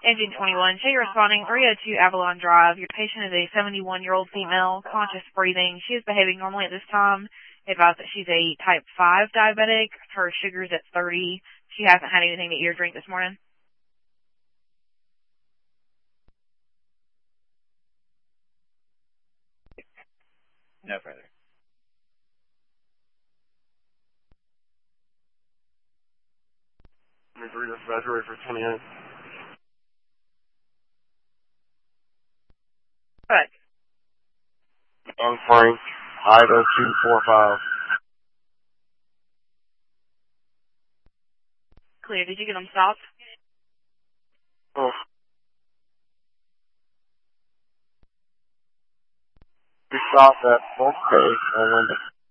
Engine 21, show you're responding. Area 2 Avalon Drive. Your patient is a 71-year-old female, conscious breathing. She is behaving normally at this time. Advised that she's a type 5 diabetic. Her sugar's at 30. She hasn't had anything to eat or drink this morning. No further. February for 28. What? Young Frank, Ida 245. Clear. Did you get them stopped? Oh. We stopped at both Bay and Linda.